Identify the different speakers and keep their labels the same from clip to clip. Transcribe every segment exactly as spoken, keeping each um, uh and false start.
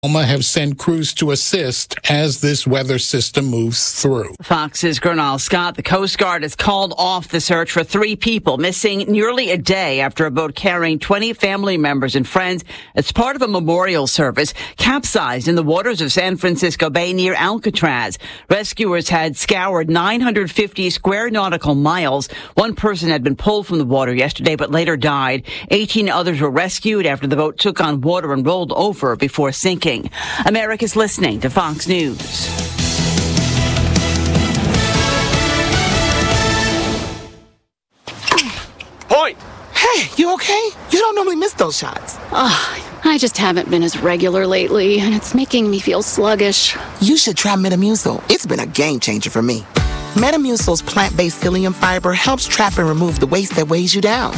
Speaker 1: Oklahoma have sent crews to assist as this weather system moves through.
Speaker 2: Fox's Gernal Scott, the Coast Guard has called off the search for three people missing nearly a day after a boat carrying twenty family members and friends as part of a memorial service capsized in the waters of San Francisco Bay near Alcatraz. Rescuers had scoured nine hundred fifty square nautical miles. One person had been pulled from the water yesterday but later died. eighteen others were rescued after the boat took on water and rolled over before sinking. America's listening to Fox News.
Speaker 3: Point!
Speaker 4: Hey, you okay? You don't normally miss those shots.
Speaker 5: Oh, I just haven't been as regular lately, and it's making me feel sluggish.
Speaker 4: You should try Metamucil. It's been a game changer for me. Metamucil's plant-based psyllium fiber helps trap and remove the waste that weighs you down.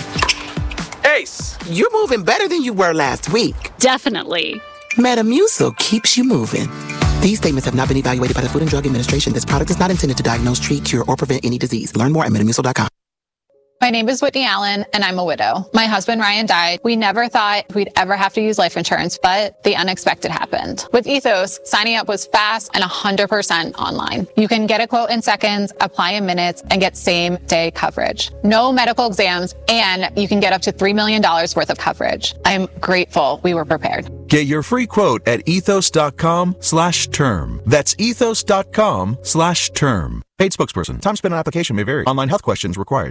Speaker 3: Ace!
Speaker 4: You're moving better than you were last week.
Speaker 5: Definitely.
Speaker 4: Metamucil keeps you moving. These statements have not been evaluated by the Food and Drug Administration. This product is not intended to diagnose, treat, cure, or prevent any disease. Learn more at metamucil dot com.
Speaker 6: My name is Whitney Allen, and I'm a widow. My husband, Ryan, died. We never thought we'd ever have to use life insurance, but the unexpected happened. With Ethos, signing up was fast and one hundred percent online. You can get a quote in seconds, apply in minutes, and get same-day coverage. No medical exams, and you can get up to three million dollars worth of coverage. I'm grateful we were prepared.
Speaker 7: Get your free quote at ethos.com slash term. That's ethos.com slash term. Paid spokesperson. Time spent on application may vary. Online health questions required.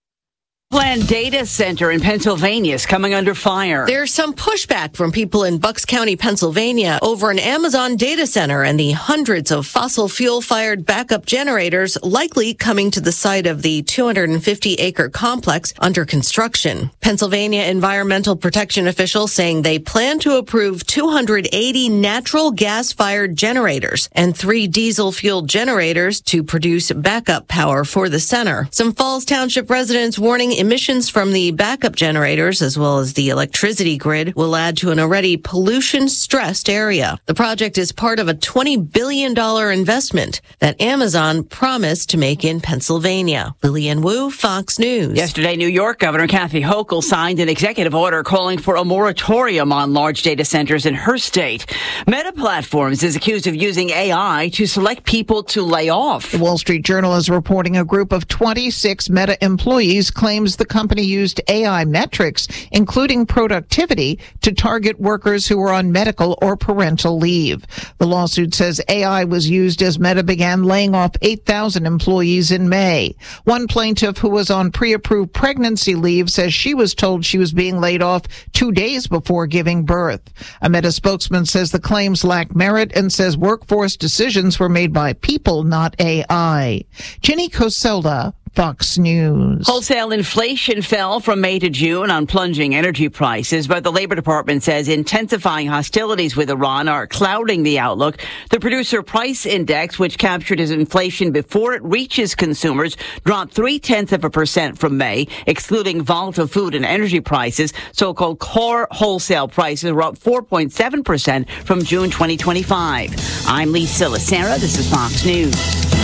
Speaker 2: Planned data center in Pennsylvania is coming under fire.
Speaker 8: There's some pushback from people in Bucks County, Pennsylvania over an Amazon data center and the hundreds of fossil fuel-fired backup generators likely coming to the site of the two hundred fifty acre complex under construction. Pennsylvania environmental protection officials saying they plan to approve two hundred eighty natural gas-fired generators and three diesel-fueled generators to produce backup power for the center. Some Falls Township residents warning emissions from the backup generators as well as the electricity grid will add to an already pollution-stressed area. The project is part of a twenty billion dollars investment that Amazon promised to make in Pennsylvania. Lillian Wu, Fox News.
Speaker 2: Yesterday, New York Governor Kathy Hochul signed an executive order calling for a moratorium on large data centers in her state. Meta Platforms is accused of using A I to select people to lay off.
Speaker 9: The Wall Street Journal is reporting a group of twenty-six Meta employees claims the company used A I metrics, including productivity, to target workers who were on medical or parental leave. The lawsuit says A I was used as Meta began laying off eight thousand employees in May. One plaintiff who was on pre-approved pregnancy leave says she was told she was being laid off two days before giving birth. A Meta spokesman says the claims lack merit and says workforce decisions were made by people, not A I. Jenny Coselda, Fox News.
Speaker 2: Wholesale inflation fell from May to June on plunging energy prices, but the Labor Department says intensifying hostilities with Iran are clouding the outlook. The Producer Price Index, which captured as inflation before it reaches consumers, dropped three-tenths of a percent from May, excluding volatile food and energy prices. So-called core wholesale prices were up four point seven percent from June twenty twenty-five. I'm Lisa Lacera. This is Fox News.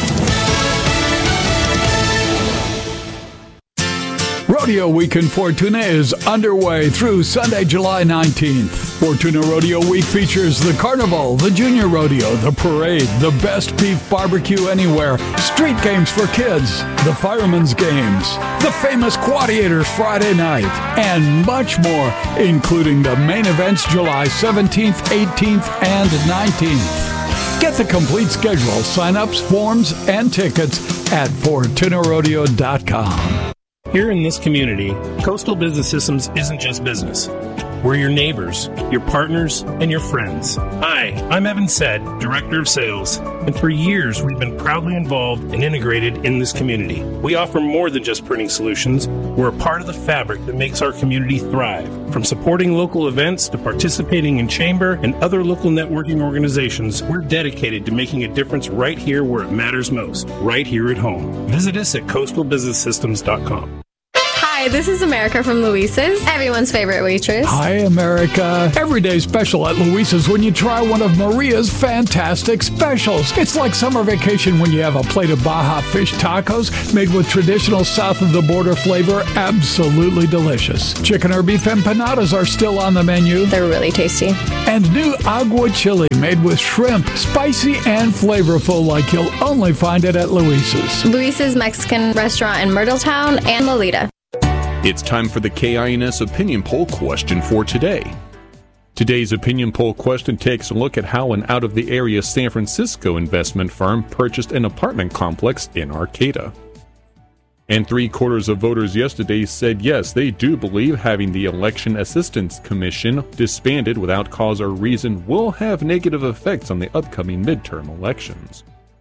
Speaker 10: Rodeo Week in Fortuna is underway through Sunday, July nineteenth. Fortuna Rodeo Week features the Carnival, the Junior Rodeo, the Parade, the Best Beef Barbecue Anywhere, street games for kids, the Fireman's Games, the famous Quadiators Friday night, and much more, including the main events July seventeenth, eighteenth, and nineteenth. Get the complete schedule, sign-ups, forms, and tickets at Fortuna Rodeo dot com.
Speaker 11: Here in this community, Coastal Business Systems isn't just business. We're your neighbors, your partners, and your friends. Hi, I'm Evan Sedd, Director of Sales, and for years we've been proudly involved and integrated in this community. We offer more than just printing solutions. We're a part of the fabric that makes our community thrive. From supporting local events to participating in chamber and other local networking organizations, we're dedicated to making a difference right here where it matters most, right here at home. Visit us at coastal business systems dot com.
Speaker 12: Hi, Hi, this is America from Luisa's, everyone's favorite waitress.
Speaker 10: Hi, America. Every day special at Luisa's when you try one of Maria's fantastic specials. It's like summer vacation when you have a plate of Baja fish tacos made with traditional south of the border flavor. Absolutely delicious. Chicken or beef empanadas are still on the menu.
Speaker 12: They're really tasty.
Speaker 10: And new agua chili made with shrimp, spicy and flavorful like you'll only find it at Luisa's.
Speaker 12: Luisa's Mexican restaurant in Myrtletown and Lolita.
Speaker 13: It's time for the K I N S opinion poll question for today. Today's opinion poll question takes a look at how an out-of-the-area San Francisco investment firm purchased an apartment complex in Arcata. And three-quarters of voters yesterday said yes, they do believe having the Election Assistance Commission disbanded without cause or reason will have negative effects on the upcoming midterm elections.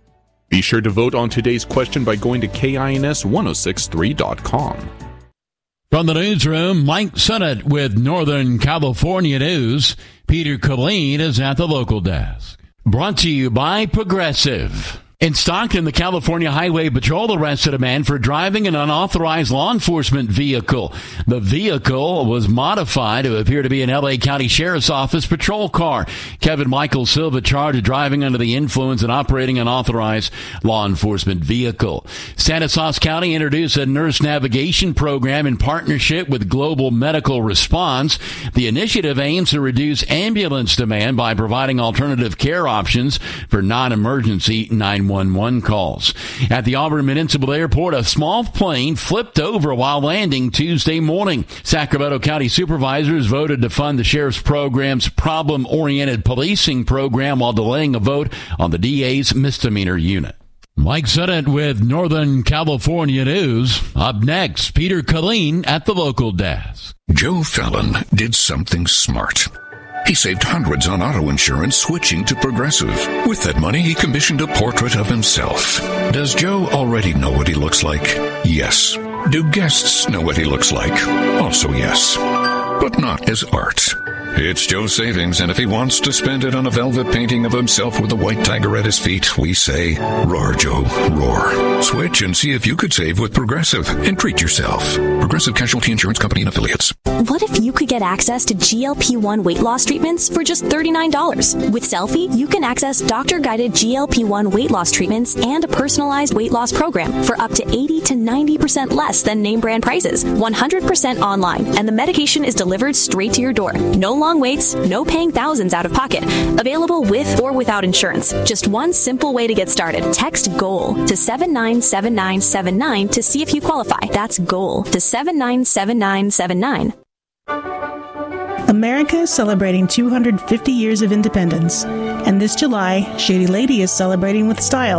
Speaker 13: Be sure to vote on today's question by going to K I N S ten sixty-three dot com.
Speaker 14: From the newsroom, Mike Sennett with Northern California News. Peter Colleen is at the local desk. Brought to you by Progressive. In Stockton, the California Highway Patrol arrested a man for driving an unauthorized law enforcement vehicle. The vehicle was modified to appear to be an L A County Sheriff's Office patrol car. Kevin Michael Silva charged with driving under the influence and operating an unauthorized law enforcement vehicle. Stanislaus County introduced a nurse navigation program in partnership with Global Medical Response. The initiative aims to reduce ambulance demand by providing alternative care options for non-emergency nine one one calls. At the Auburn Municipal Airport, a small plane flipped over while landing Tuesday morning. Sacramento County supervisors voted to fund the sheriff's program's problem-oriented policing program while delaying a vote on the D A's misdemeanor unit. Mike Sennett with Northern California News. Up next, Peter Colleen at the local desk.
Speaker 15: Joe Fallon did something smart. He saved hundreds on auto insurance switching to Progressive. With that money, he commissioned a portrait of himself. Does Joe already know what he looks like? Yes. Do guests know what he looks like? Also yes. But not as art. It's Joe's savings, and if he wants to spend it on a velvet painting of himself with a white tiger at his feet, we say, roar, Joe, roar. Switch and see if you could save with Progressive and treat yourself. Progressive Casualty Insurance Company and Affiliates.
Speaker 16: What if you could get access to G L P one weight loss treatments for just thirty-nine dollars? With Selfie, you can access doctor-guided G L P one weight loss treatments and a personalized weight loss program for up to eighty to ninety percent less than name brand prices, one hundred percent online, and the medication is delivered straight to your door. No long waits, no paying thousands out of pocket. Available with or without insurance. Just one simple way to get started. Text GOAL to seven nine seven nine seven nine to see if you qualify. That's GOAL to seven nine seven nine seven nine.
Speaker 17: America is celebrating two hundred fifty years of independence, and this July, Shady Lady is celebrating with style.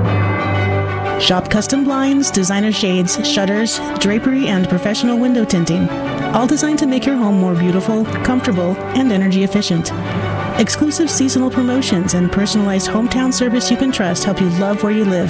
Speaker 17: Shop custom blinds, designer shades, shutters, drapery, and professional window tinting, all designed to make your home more beautiful, comfortable, and energy efficient. Exclusive seasonal promotions and personalized hometown service you can trust help you love where you live.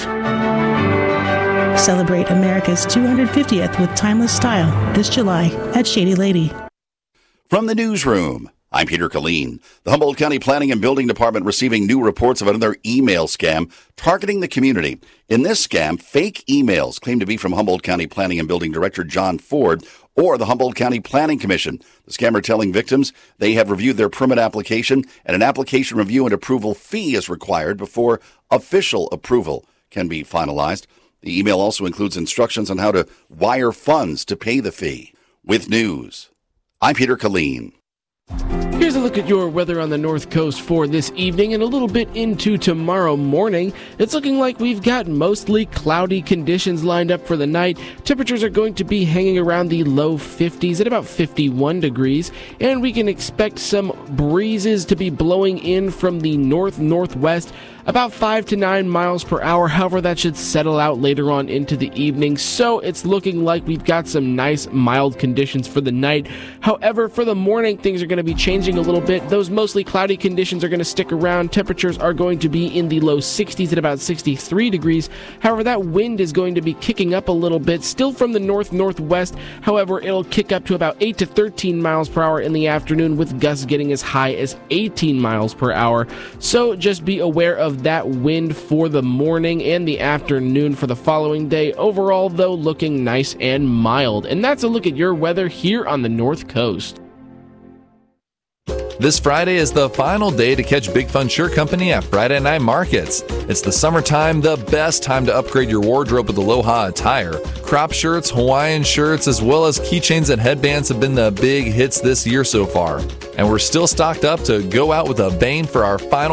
Speaker 17: Celebrate America's two hundred fiftieth with timeless style this July at Shady Lady.
Speaker 18: From the newsroom, I'm Peter Colleen. The Humboldt County Planning and Building Department receiving new reports of another email scam targeting the community. In this scam, fake emails claim to be from Humboldt County Planning and Building Director John Ford or the Humboldt County Planning Commission. The scammer telling victims they have reviewed their permit application and an application review and approval fee is required before official approval can be finalized. The email also includes instructions on how to wire funds to pay the fee. With news, I'm Peter Colleen.
Speaker 19: Here's a look at your weather on the North Coast for this evening and a little bit into tomorrow morning. It's looking like we've got mostly cloudy conditions lined up for the night. Temperatures are going to be hanging around the low fifties at about fifty-one degrees, and we can expect some breezes to be blowing in from the north-northwest about five to nine miles per hour. However, that should settle out later on into the evening, so it's looking like we've got some nice mild conditions for the night. However, for the morning, things are going to to be changing a little bit. Those mostly cloudy conditions are going to stick around. Temperatures are going to be in the low sixties at about sixty-three degrees. However, that wind is going to be kicking up a little bit, still from the north-northwest. However, it'll kick up to about eight to thirteen miles per hour in the afternoon, with gusts getting as high as eighteen miles per hour. So just be aware of that wind for the morning and the afternoon for the following day. Overall, though, looking nice and mild. And that's a look at your weather here on the North Coast.
Speaker 20: This Friday is the final day to catch Big Fun Shirt Company at Friday Night Markets. It's the summertime, the best time to upgrade your wardrobe with Aloha attire. Crop shirts, Hawaiian shirts, as well as keychains and headbands have been the big hits this year so far. And we're still stocked up to go out with a bang for our final